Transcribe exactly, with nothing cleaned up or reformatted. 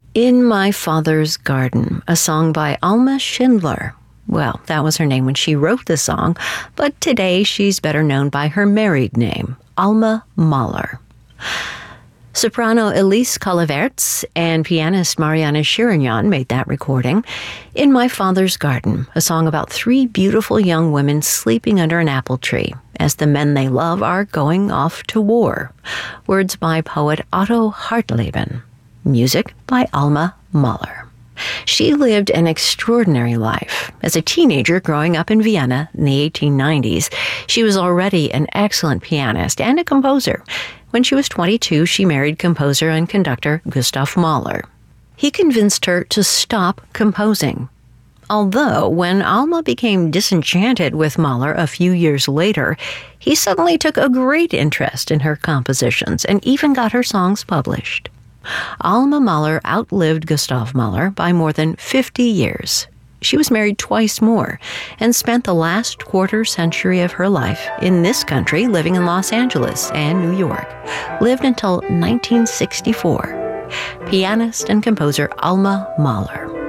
In My Father's Garden, a song by Alma Schindler. Well, that was her name when she wrote the song, but today she's better known by her married name, Alma Mahler. Soprano Elise Colleverts and pianist Mariana Shiragnan made that recording. In My Father's Garden, a song about three beautiful young women sleeping under an apple tree as the men they love are going off to war. Words by poet Otto Hartleben. Music by Alma Mahler. She lived an extraordinary life. As a teenager growing up in Vienna in the eighteen nineties, she was already an excellent pianist and a composer. When she was twenty-two, she married composer and conductor Gustav Mahler. He convinced her to stop composing. Although, when Alma became disenchanted with Mahler a few years later, he suddenly took a great interest in her compositions and even got her songs published. Alma Mahler outlived Gustav Mahler by more than fifty years. She was married twice more and spent the last quarter century of her life in this country, living in Los Angeles and New York. Lived until nineteen sixty-four. Pianist and composer Alma Mahler.